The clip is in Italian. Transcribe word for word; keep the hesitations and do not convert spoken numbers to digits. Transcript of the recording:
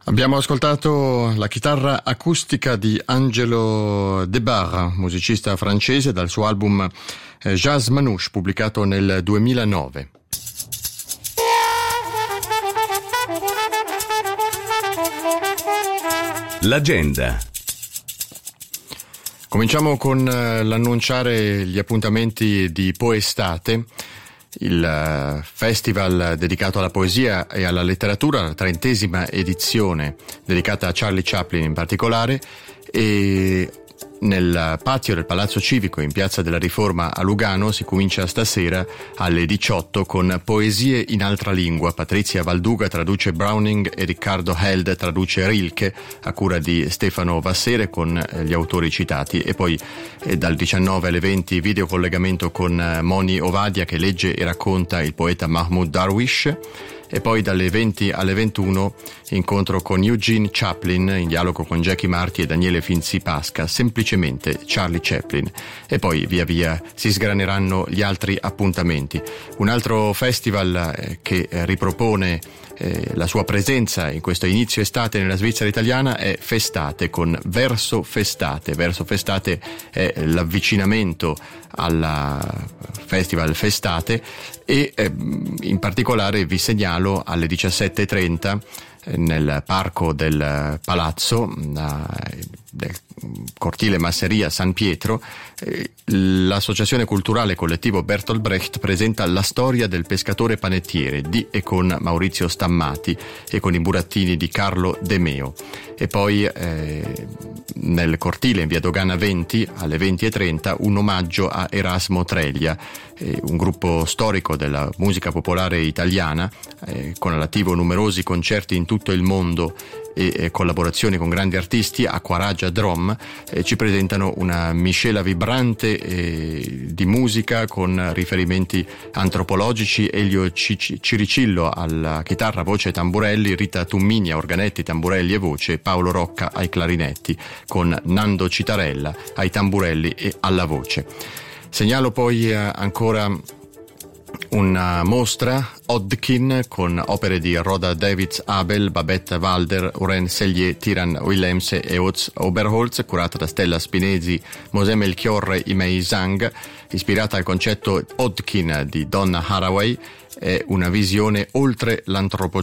Abbiamo ascoltato la chitarra acustica di Angelo Debarra, musicista francese, dal suo album Jazz Manouche, pubblicato nel duemilanove. L'agenda. Cominciamo con l'annunciare gli appuntamenti di Poestate, il festival dedicato alla poesia e alla letteratura, la trentesima edizione dedicata a Charlie Chaplin in particolare, e nel patio del Palazzo Civico in Piazza della Riforma a Lugano si comincia stasera alle diciotto con Poesie in altra lingua. Patrizia Valduga traduce Browning e Riccardo Held traduce Rilke, a cura di Stefano Vassere, con gli autori citati. E poi eh, dal diciannove alle venti videocollegamento con Moni Ovadia, che legge e racconta il poeta Mahmoud Darwish. E poi dalle venti alle ventuno incontro con Eugene Chaplin, in dialogo con Jackie Marti e Daniele Finzi Pasca, semplicemente Charlie Chaplin. E poi via via si sgraneranno gli altri appuntamenti. Un altro festival eh, che ripropone eh, la sua presenza in questo inizio estate nella Svizzera italiana è Festate, con Verso Festate. Verso Festate è l'avvicinamento al festival Festate e eh, in particolare vi segnalo alle diciassette e trenta eh, nel parco del Palazzo, eh, del cortile Masseria San Pietro, eh, l'associazione culturale collettivo Bertolt Brecht presenta La storia del pescatore panettiere di e con Maurizio Stammati e con i burattini di Carlo De Meo. E poi eh, nel cortile in via Dogana venti alle venti e trenta un omaggio a Erasmo Treglia, eh, un gruppo storico della musica popolare italiana, eh, con all'attivo numerosi concerti in tutto il mondo e eh, collaborazioni con grandi artisti. Acquaraggia Drom eh, ci presentano una miscela vibrante eh, di musica con riferimenti antropologici: Elio Cic- Ciricillo alla chitarra, voce e tamburelli, Rita Tummini a organetti, tamburelli e voce, Paolo Rocca ai clarinetti, con Nando Citarella ai tamburelli e alla voce. Segnalo poi eh, ancora una mostra Odkin con opere di Rhoda Davids Abel, Babette Walder, Oren Sellier, Tiran Willems e Oz Oberholz, curata da Stella Spinesi, Mosè Melchiorre e Mei Zhang, ispirata al concetto Odkin di Donna Haraway. È una visione oltre l'antropocentrismo